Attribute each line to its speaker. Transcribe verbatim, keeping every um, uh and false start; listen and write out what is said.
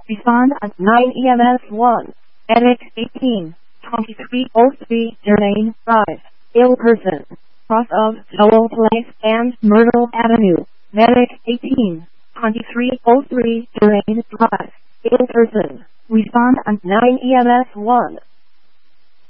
Speaker 1: Respond at nine E M S one. Medic eighteen twenty-three oh three Lane Drive. Ill person. Cross of Lowell Place and Myrtle Avenue. Medic eighteen twenty-three oh three Lane Drive. Ill person. Respond at nine E M S one.